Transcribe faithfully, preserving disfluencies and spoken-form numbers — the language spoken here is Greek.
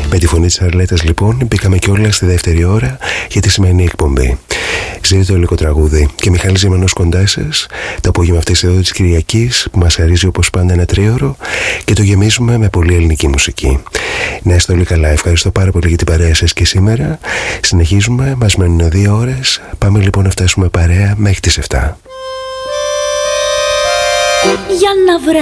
Με τη φωνή της Αρλέτας λοιπόν μπήκαμε κιόλας στη δεύτερη ώρα για τη σημερινή εκπομπή. Ζείτε το ελληνικό τραγούδι και Μιχάλης Ζημανός κοντά σας το απόγευμα αυτής εδώ της Κυριακής που μας χαρίζει όπως πάντα ένα τρίωρο και το γεμίζουμε με πολύ ελληνική μουσική. Να είστε όλοι καλά, ευχαριστώ πάρα πολύ για την παρέα σας και σήμερα. Συνεχίζουμε, μας μένουν δύο ώρες. Πάμε λοιπόν να φτάσουμε παρέα μέχρι τις εφτά. Για να βρε